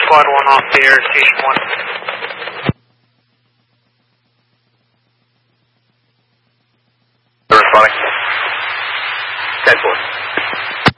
Squad 1 off the air, Station 1. Responding. 10-4.